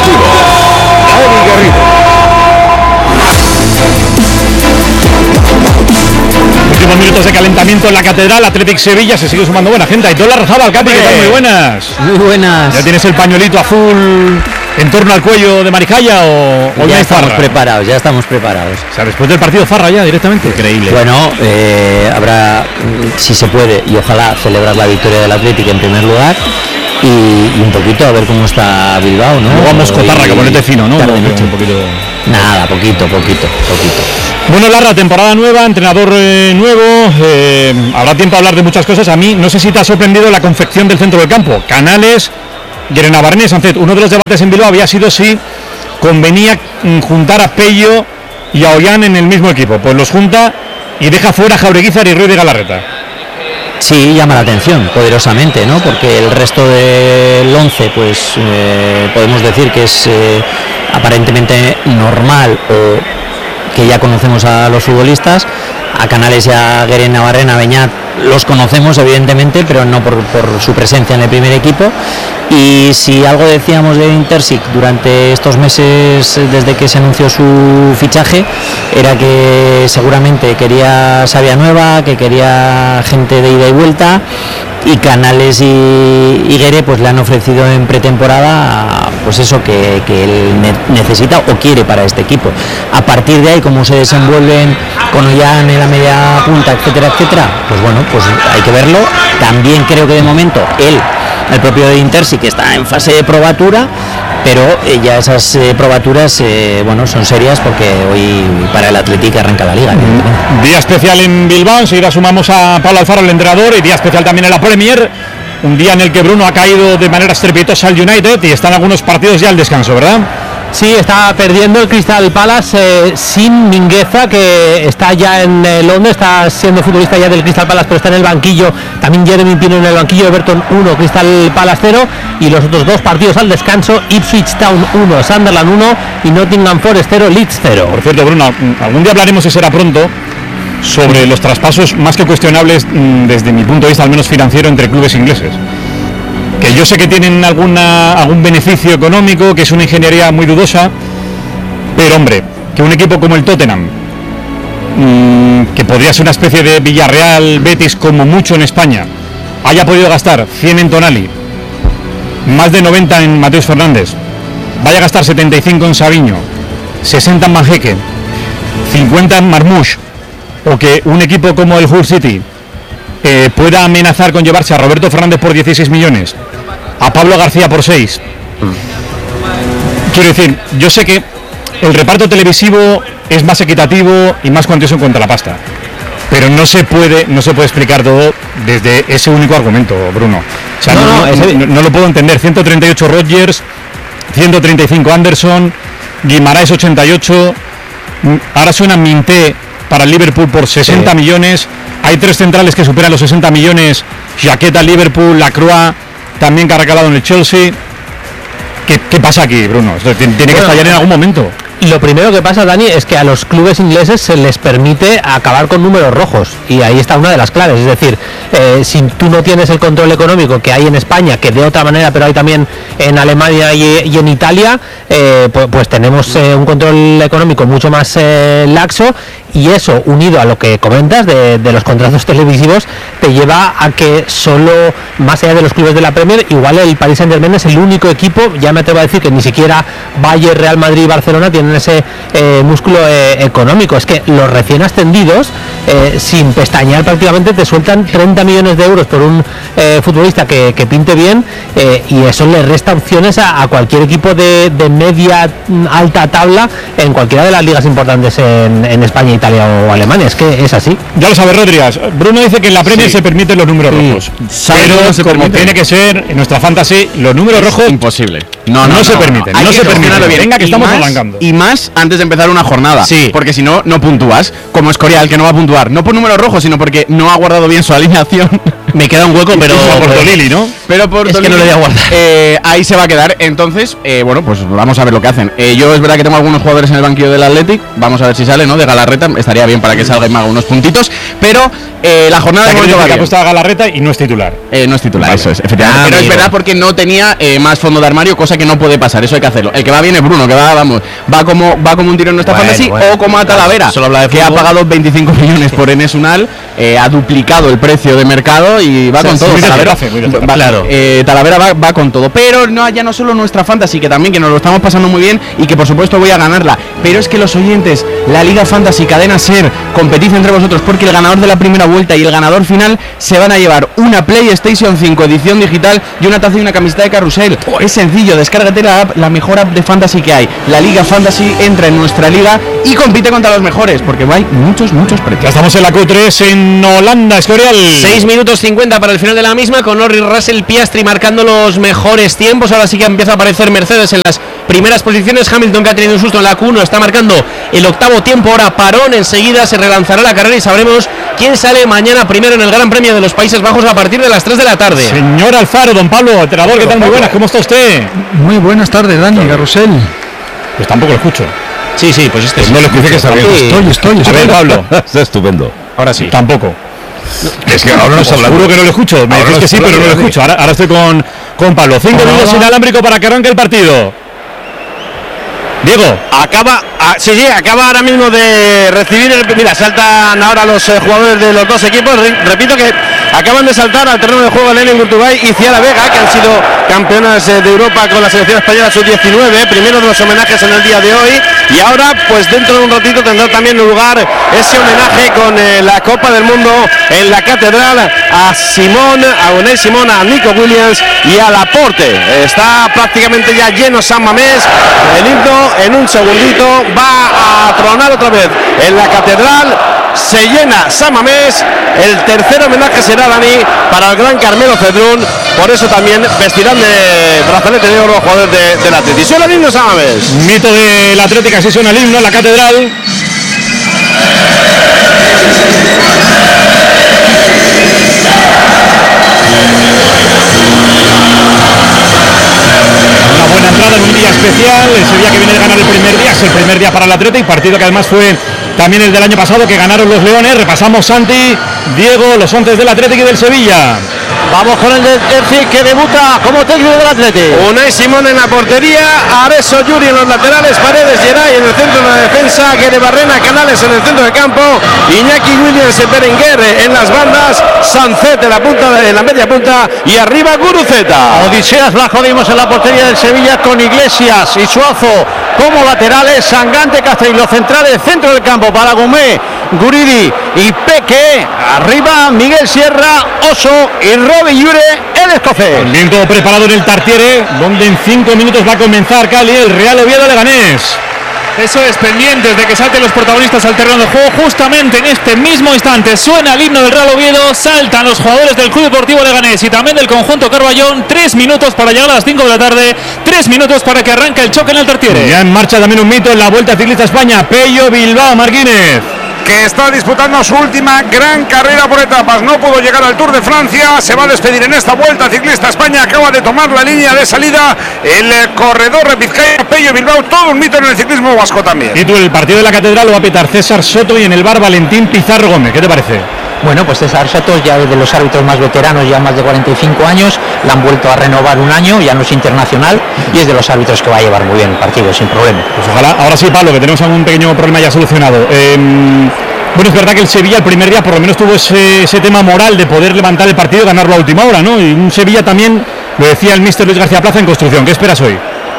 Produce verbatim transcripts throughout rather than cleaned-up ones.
Deportivo. Dani Garrido. Últimos minutos de calentamiento en la Catedral. Athletic Sevilla, se sigue sumando buena gente. Aitor Larrazábal, Capi, ¿qué tal? Muy buenas. Muy buenas. ¿Ya tienes el pañuelito azul en torno al cuello de Marijaya o, o ya ya estamos farra? preparados, ya estamos preparados. O sea, después del partido farra ya directamente. Increíble. Bueno, eh, habrá, si se puede, y ojalá celebrar la victoria del Athletic en primer lugar. Y, y un poquito a ver cómo está Bilbao, ¿no? Luego vamos cotarra, que ponete fino, ¿no? Tarde Un noche. poquito. Nada, poquito, poquito, poquito. Bueno, Larra, temporada nueva, entrenador eh, nuevo, eh, habrá tiempo a hablar de muchas cosas. A mí, no sé si te ha sorprendido la confección del centro del campo. Canales, Gerenabarné, Sancet. Uno de los debates en Bilbao había sido si convenía mm, juntar a Pello y a Ollán en el mismo equipo. Pues los junta y deja fuera a Jaureguizar y Ruiz de Galarreta. Sí, llama la atención poderosamente, ¿no? Porque el resto del once, pues eh, podemos decir que es eh, aparentemente normal o que ya conocemos a los futbolistas. A Canales y a Gueren Navarrén, a Beñat los conocemos evidentemente, pero no por, por su presencia en el primer equipo. Y si algo decíamos de Intersic durante estos meses desde que se anunció su fichaje, era que seguramente quería savia nueva, que quería gente de ida y vuelta, y Canales y, y Guere pues le han ofrecido en pretemporada pues eso que, que él ne- necesita o quiere para este equipo. A partir de ahí, cómo se desenvuelven con Ollán en la media punta, etcétera, etcétera, pues bueno, pues hay que verlo. También creo que de momento él, el propio de Intersic, que está en fase de probatura, pero eh, ya esas eh, probaturas eh, bueno, son serias porque hoy para el Athletic arranca la liga. Mm. Día especial en Bilbao, enseguida sumamos a Pablo Alfaro, el entrenador, y día especial también en la Premier, un día en el que Bruno ha caído de manera estrepitosa al United y están algunos partidos ya al descanso, ¿verdad? Sí, está perdiendo el Crystal Palace eh, sin Mingueza, que está ya en eh, Londres, está siendo futbolista ya del Crystal Palace, pero está en el banquillo. También Jeremy Pino en el banquillo, Everton uno, Crystal Palace cero, y los otros dos partidos al descanso: Ipswich Town uno, Sunderland uno y Nottingham Forest cero, Leeds cero. Por cierto, Bruno, algún día hablaremos, si será pronto, sobre los traspasos más que cuestionables desde mi punto de vista, al menos financiero, entre clubes ingleses. Que yo sé que tienen alguna, algún beneficio económico, que es una ingeniería muy dudosa, pero hombre, que un equipo como el Tottenham, mmm, que podría ser una especie de Villarreal, Betis como mucho en España, haya podido gastar cien en Tonali, más de noventa en Mateus Fernández, vaya a gastar setenta y cinco en Savinho, sesenta en Manjeque, cincuenta en Marmoush, o que un equipo como el Hull City eh, pueda amenazar con llevarse a Roberto Fernández por dieciséis millones, a Pablo García por seis. Quiero decir, yo sé que el reparto televisivo es más equitativo y más cuantioso en cuanto a la pasta, pero no se puede no se puede explicar todo desde ese único argumento, Bruno. O sea, no, no, no, no, no lo puedo entender. ciento treinta y ocho Rodgers, ciento treinta y cinco Anderson, Guimaraes ochenta y ocho, ahora suena Minté para el Liverpool por sesenta sí. millones. Hay tres centrales que superan los sesenta millones: Jaqueta, Liverpool, Lacroix, también que ha recalado en el Chelsea. ¿Qué, qué pasa aquí, Bruno? Esto tiene que bueno, estallar en algún momento. Lo primero que pasa, Dani, es que a los clubes ingleses se les permite acabar con números rojos, y ahí está una de las claves. Es decir, eh, si tú no tienes el control económico que hay en España, que de otra manera, pero hay también en Alemania y, y en Italia, eh, pues, pues tenemos eh, un control económico mucho más eh, laxo, y eso, unido a lo que comentas de, de los contratos televisivos, te lleva a que solo, más allá de los clubes de la Premier, igual el Paris Saint-Germain es el único equipo, ya me atrevo a decir que ni siquiera Bayern, Real Madrid y Barcelona tienen ese eh, músculo eh, económico. Es que los recién ascendidos, eh, sin pestañear prácticamente, te sueltan treinta millones de euros por un eh, futbolista que, que pinte bien, eh, y eso le resta opciones a, a cualquier equipo de, de media alta tabla en cualquiera de las ligas importantes en, en España, Italia o Alemania. Es que es así. Ya lo sabes, Rodríguez. Bruno dice que en la Premier sí. se permiten los números sí. rojos, pero no se como permiten. Tiene que ser en nuestra fantasy, los números es rojos imposible. No, no, no, no se no, permiten. No, no se permiten. Bien. Venga, que y estamos más, arrancando. Y más antes de empezar una jornada. Sí. Porque si no, no puntúas. Como Escorial, que no va a puntuar. No por números rojos, sino porque no ha guardado bien su alineación. Me queda un hueco, pero por Tolili, ¿no? Pero por es Tolili, que no le voy a guardar. Eh, ahí se va a quedar. Entonces, eh, bueno, pues vamos a ver lo que hacen. Eh, yo es verdad que tengo algunos jugadores en el banquillo del Athletic. Vamos a ver si sale, ¿no? De Galarreta. Estaría bien para que salga y me haga unos puntitos. Pero eh, la jornada de momento va bien. Ha puesto a Galarreta y no es titular. Eh, no es titular, vale. Eso es, efectivamente. Ah, pero amigo. es verdad porque no tenía eh, más fondo de armario, cosa cosa que no puede pasar, eso hay que hacerlo. El que va bien es Bruno, que va, vamos, va como va como un tiro en nuestra Bueno, fantasy, bueno, o como a Talavera, solo habla de que ha fútbol. pagado veinticinco millones por Enes Unal, eh, ha duplicado el precio de mercado y va Sí, con sí, todo. muy de Talavera, Getafe, muy de va- Getafe. Claro. eh, Talavera va, va con todo, pero no, ya no solo nuestra fantasy, que también que nos lo estamos pasando muy bien y que por supuesto voy a ganarla, pero es que los oyentes, la Liga Fantasy, Cadena Ser, competid entre vosotros, porque el ganador de la primera vuelta y el ganador final se van a llevar una PlayStation cinco edición digital y una taza y una camiseta de Carrusel. Es sencillo, descárgate la app, la mejor app de fantasy que hay. La Liga Fantasy entra en nuestra liga y compite contra los mejores, porque hay muchos, muchos Ya precios. estamos en la Q tres en Holanda, Escorial. seis minutos cincuenta para el final de la misma, con Norris, Russell, Piastri marcando los mejores tiempos. Ahora sí que empieza a aparecer Mercedes en las primeras posiciones. Hamilton, que ha tenido un susto en la Q uno, está marcando el octavo tiempo. Ahora parón, enseguida se relanzará la carrera y sabremos quién sale mañana primero en el Gran Premio de los Países Bajos a partir de las tres de la tarde. Señor Alfaro, don Pablo, entrenador, ¿qué tal? Muy buenas, ¿cómo está usted? Muy buenas tardes, Dani, Carrusel. Pues tampoco lo escucho. Sí, sí, pues este Pues no lo escuché, que está bien. Estoy, estoy, A estoy. ver, Pablo, Está estupendo. ahora sí. Tampoco. Es que ahora no Os se habla. juro que no lo escucho. Me Ahora decís no que se sí, habla pero no lo de- escucho. Ahora, ahora estoy con, con Pablo. Cinco Ahora minutos va. inalámbrico para que arranque el partido. Diego. Acaba, ah, sí, sí, acaba ahora mismo de recibir el, mira, saltan ahora los eh, jugadores de los dos equipos. Re- repito que acaban de saltar al terreno de juego Lenin Gurtubay y Ciara Vega, que han sido campeonas eh, de Europa con la selección española sub diecinueve, primero de los homenajes en el día de hoy, y ahora pues dentro de un ratito tendrá también lugar ese homenaje con eh, la Copa del Mundo en la Catedral a Simón, a Unai Simón, a Nico Williams y a Laporte. Está prácticamente ya lleno San Mamés. El himno en un segundito va a tronar otra vez en la Catedral. Se llena San Mamés. El tercer homenaje será, Dani, para el gran Carmelo Cedrún. Por eso también vestirán de brazalete de oro los jugadores de, del Atleti. Suena el himno San Mamés. Mito de la Atlética, así suena el himno en la catedral. Una buena entrada en un día especial, el Sevilla que viene de ganar el primer día, es el primer día para el Atlético, partido que además fue también el del año pasado, que ganaron los Leones. Repasamos, Santi, Diego, los once del Atlético y del Sevilla. Vamos con el del Elche, que debuta como técnico del Atlético. Unai Simón en la portería, Areso Yuri en los laterales, Paredes, Geray en el centro de la defensa, Guede Barrena, Canales en el centro del campo, Iñaki Williams y Berenguer en las bandas, Sancet en la punta, en la media punta y arriba Guruceta. Odiseas la jodimos en la portería del Sevilla con Iglesias y Suazo como laterales, Sangante, Cáceres, los centrales, centro del campo para Gumé, Guridi y Peque, arriba Miguel Sierra, Oso y Robbie Llure, el escocés. Bien todo preparado en el Tartiere, donde en cinco minutos va a comenzar Cali, el Real Oviedo Leganés. Eso es, pendientes de que salten los protagonistas al terreno de juego. Justamente en este mismo instante suena el himno del Real Oviedo, saltan los jugadores del Club Deportivo Leganés y también del conjunto Carballón. Tres minutos para llegar a las cinco de la tarde, tres minutos para que arranque el choque en el Tartiere. Ya en marcha también un mito en la Vuelta Ciclista España, Pello Bilbao Martínez, que está disputando su última gran carrera por etapas. No pudo llegar al Tour de Francia, se va a despedir en esta Vuelta Ciclista España. Acaba de tomar la línea de salida el corredor Vizcaya, Pello Bilbao, todo un mito en el ciclismo vasco también. Y tú, el partido de la Catedral lo va a petar César Soto y en el bar Valentín Pizarro Gómez. ¿Qué te parece? Bueno, pues César Soto ya es de los árbitros más veteranos, ya más de cuarenta y cinco años, le han vuelto a renovar un año, ya no es internacional y es de los árbitros que va a llevar muy bien el partido sin problema. Pues ojalá. Ahora sí, Pablo, que tenemos algún pequeño problema ya solucionado. Eh, bueno, es verdad que el Sevilla el primer día por lo menos tuvo ese, ese tema moral de poder levantar el partido y ganarlo a última hora, ¿no? Y un Sevilla también, lo decía el míster Luis García Plaza en construcción. ¿Qué esperas hoy?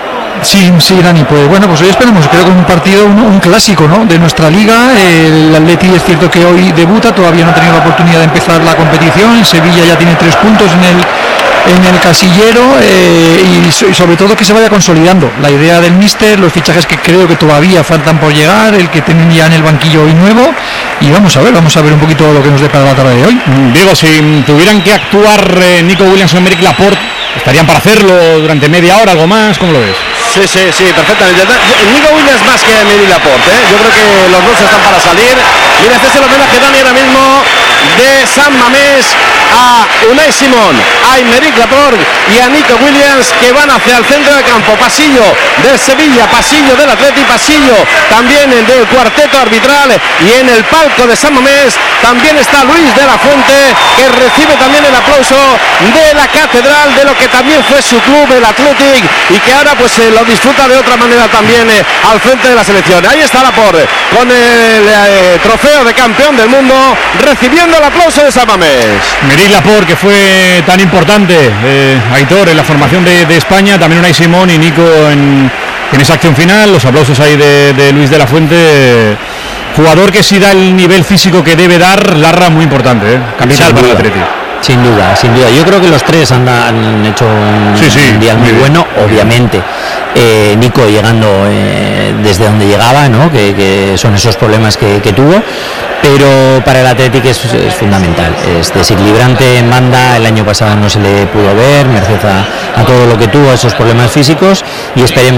Sí, sí, Dani, pues bueno, pues hoy esperemos, creo que un partido, un, un clásico, ¿no?, de nuestra liga. El Atleti es cierto que hoy debuta, todavía no ha tenido la oportunidad de empezar la competición. El Sevilla ya tiene tres puntos en el en el casillero eh, y, so, y sobre todo que se vaya consolidando la idea del míster, los fichajes que creo que todavía faltan por llegar, el que tienen ya en el banquillo hoy nuevo, y vamos a ver, vamos a ver un poquito lo que nos depara la tarde de hoy. Diego, si tuvieran que actuar eh, Nico Williams o Emerick Laporte, ¿estarían para hacerlo durante media hora, algo más? ¿Cómo lo ves? Sí, sí, sí, perfectamente. Nico Williams más que Emerick Laporte, ¿eh? Yo creo que los dos están para salir. Mira, este es el homenaje, Dani, ahora mismo de San Mamés a Unai Simón, a Aymeric Laporte y a Nico Williams, que van hacia el centro del campo. Pasillo del Sevilla, pasillo del Atleti, pasillo también el del cuarteto arbitral, y en el palco de San Mamés también está Luis de la Fuente, que recibe también el aplauso de la catedral de lo que también fue su club, el Athletic, y que ahora pues eh, lo disfruta de otra manera también eh, al frente de la selección. Ahí está Laporte con el eh, trofeo de campeón del mundo, recibiendo el aplauso de San Mamés. Aymeric Laporte, que fue tan importante, eh, Aitor, en la formación de, de España, también Unai Simón y Nico en, en esa acción final. Los aplausos ahí de, de Luis de la Fuente, jugador que si da el nivel físico que debe dar, Larra, muy importante, ¿eh? Capital para el Atleti. Sin duda, sin duda. Yo creo que los tres han, han hecho un sí, sí, mundial muy, muy bueno, obviamente. Eh, Nico llegando eh, desde donde llegaba, ¿no? que, que son esos problemas que, que tuvo, pero para el Athletic es, es fundamental. Es desequilibrante en banda, el año pasado no se le pudo ver, merced a, a todo lo que tuvo, esos problemas físicos, y esperemos